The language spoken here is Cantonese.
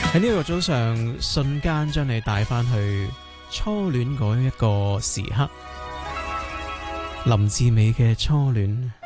喺呢個早上，瞬間將你帶翻去初戀嗰一個時刻。林志美嘅初戀。